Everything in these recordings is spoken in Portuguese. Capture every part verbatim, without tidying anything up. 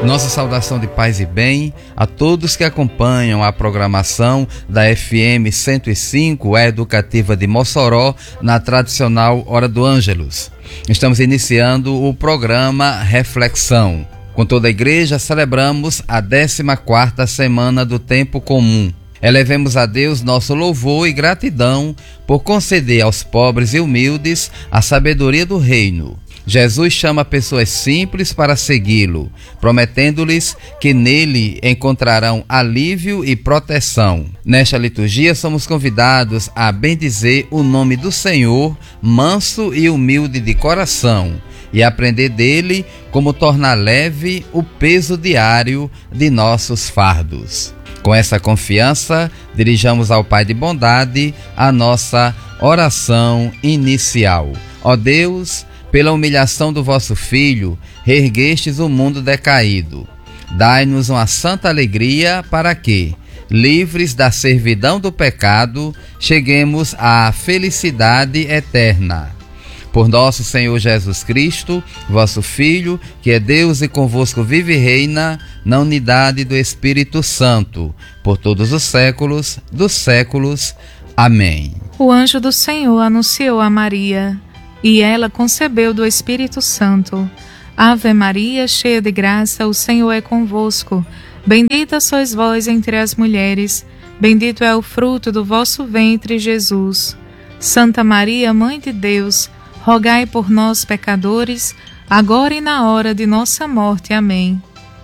Nossa saudação de paz e bem a todos que acompanham a programação da F M cento e cinco, a Educativa de Mossoró, na tradicional Hora do Ângelus. Estamos iniciando o programa Reflexão. Com toda a igreja, celebramos a décima quarta semana do Tempo Comum. Elevemos a Deus nosso louvor e gratidão por conceder aos pobres e humildes a sabedoria do reino. Jesus chama pessoas simples para segui-lo, prometendo-lhes que nele encontrarão alívio e proteção. Nesta liturgia, somos convidados a bendizer o nome do Senhor, manso e humilde de coração, e aprender dele como tornar leve o peso diário de nossos fardos. Com essa confiança, dirijamos ao Pai de bondade a nossa oração inicial. Ó Deus, pela humilhação do vosso Filho, reerguestes o mundo decaído. Dai-nos uma santa alegria para que, livres da servidão do pecado, cheguemos à felicidade eterna. Por nosso Senhor Jesus Cristo, vosso Filho, que é Deus e convosco vive e reina, na unidade do Espírito Santo, por todos os séculos dos séculos. Amém. O anjo do Senhor anunciou a Maria, e ela concebeu do Espírito Santo. Ave Maria, cheia de graça, o Senhor é convosco. Bendita sois vós entre as mulheres, bendito é o fruto do vosso ventre, Jesus. Santa Maria, Mãe de Deus, rogai por nós, pecadores, agora e na hora de nossa morte. Amém.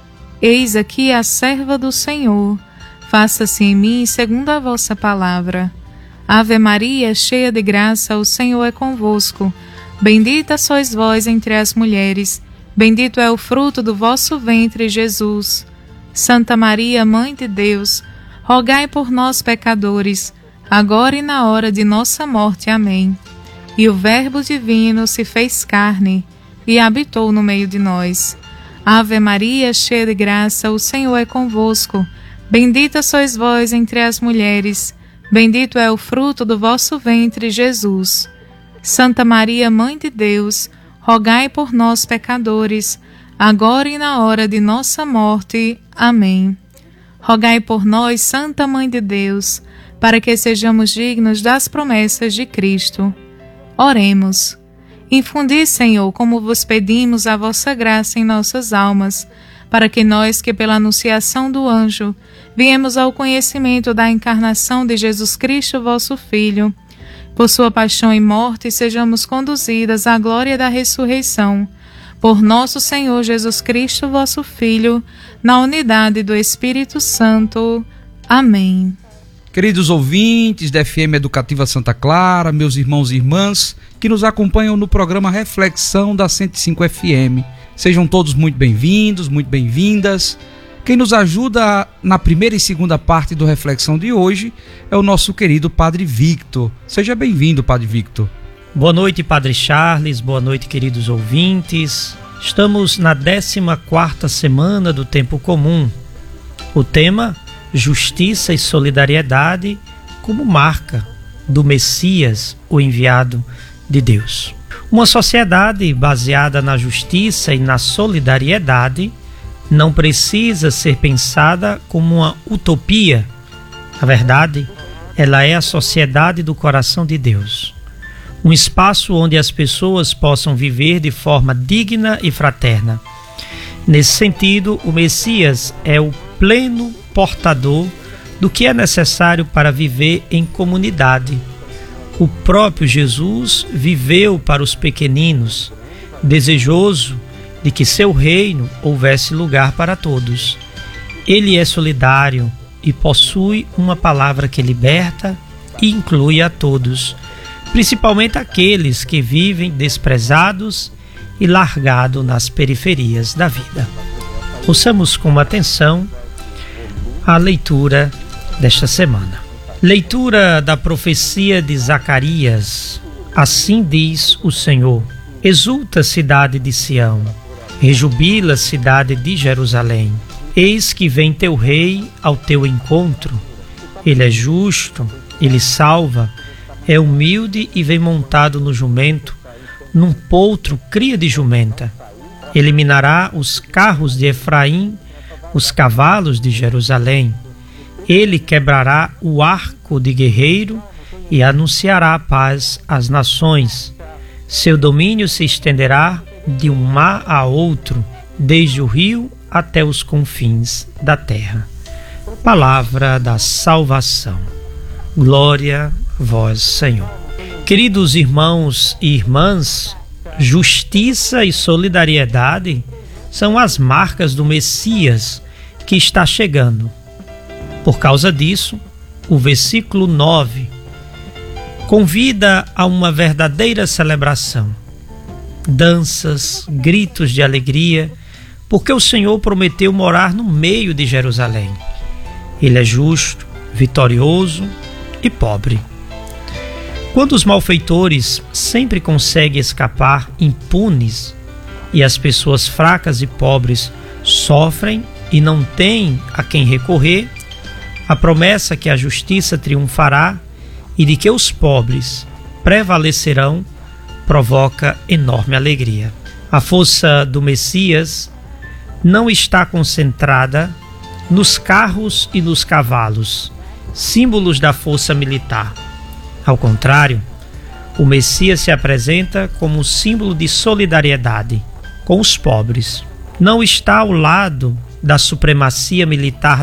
Eis aqui a serva do Senhor, faça-se em mim segundo a vossa palavra. Ave Maria, cheia de graça, o Senhor é convosco. Bendita sois vós entre as mulheres, bendito é o fruto do vosso ventre, Jesus. Santa Maria, Mãe de Deus, rogai por nós, pecadores, agora e na hora de nossa morte. Amém. E o Verbo divino se fez carne e habitou no meio de nós. Ave Maria, cheia de graça, o Senhor é convosco. Bendita sois vós entre as mulheres, bendito é o fruto do vosso ventre, Jesus. Santa Maria, Mãe de Deus, rogai por nós, pecadores, agora e na hora de nossa morte. Amém. Rogai por nós, Santa Mãe de Deus, para que sejamos dignos das promessas de Cristo. Oremos. Infundi, Senhor, como vos pedimos, a vossa graça em nossas almas, para que nós, que pela anunciação do anjo, viemos ao conhecimento da encarnação de Jesus Cristo, vosso Filho, por sua paixão e morte, sejamos conduzidas à glória da ressurreição. Por nosso Senhor Jesus Cristo, vosso Filho, na unidade do Espírito Santo. Amém. Queridos ouvintes da F M Educativa Santa Clara, meus irmãos e irmãs que nos acompanham no programa Reflexão da cento e cinco F M, sejam todos muito bem-vindos, muito bem-vindas. Quem nos ajuda na primeira e segunda parte do Reflexão de hoje é o nosso querido Padre Victor. Seja bem-vindo, Padre Victor. Boa noite, Padre Charles. Boa noite, queridos ouvintes. Estamos na décima quarta semana do Tempo Comum. O tema, Justiça e Solidariedade, como marca do Messias, o enviado de Deus. Uma sociedade baseada na justiça e na solidariedade não precisa ser pensada como uma utopia. Na verdade, ela é a sociedade do coração de Deus. Um espaço onde as pessoas possam viver de forma digna e fraterna. Nesse sentido, o Messias é o pleno portador do que é necessário para viver em comunidade. O próprio Jesus viveu para os pequeninos, desejoso de que seu reino houvesse lugar para todos. Ele é solidário e possui uma palavra que liberta e inclui a todos, principalmente aqueles que vivem desprezados e largados nas periferias da vida. Ouçamos com atenção a leitura desta semana. Leitura da profecia de Zacarias. Assim diz o Senhor: exulta, cidade de Sião, rejubila, cidade de Jerusalém. Eis que vem teu rei ao teu encontro. Ele é justo, ele salva, é humilde e vem montado no jumento, num potro cria de jumenta. eliminará os carros de Efraim, os cavalos de Jerusalém. Ele quebrará o arco de guerreiro e anunciará a paz às nações. Seu domínio se estenderá de um mar a outro, desde o rio até os confins da terra. Palavra da salvação. Glória a vós, Senhor. Queridos irmãos e irmãs, justiça e solidariedade são as marcas do Messias que está chegando. Por causa disso, o versículo nove convida a uma verdadeira celebração. Danças, gritos de alegria, porque o Senhor prometeu morar no meio de Jerusalém. Ele é justo, vitorioso e pobre. Quando os malfeitores sempre conseguem escapar impunes e as pessoas fracas e pobres sofrem e não têm a quem recorrer, a promessa que a justiça triunfará e de que os pobres prevalecerão provoca enorme alegria. A força do Messias não está concentrada nos carros e nos cavalos, símbolos da força militar. Ao contrário, o Messias se apresenta como símbolo de solidariedade com os pobres. Não está ao lado da supremacia militar